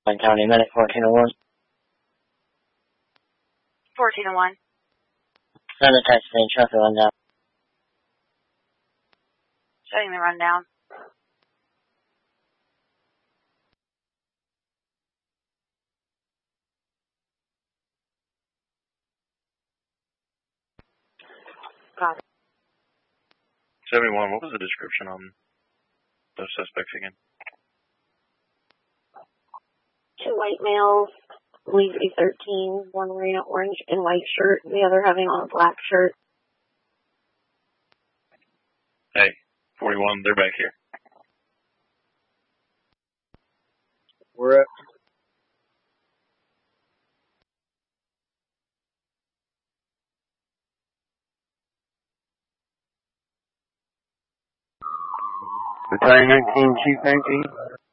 County Medic 1401. 1401. Send a text to the traffic rundown. Showing the rundown. Got it. 71, what was the description on those suspects again? Two white males, I believe 13, one wearing an orange and white shirt, the other having on a black shirt. Hey, 41, they're back here. We're up. Battalion 19, Chief 19.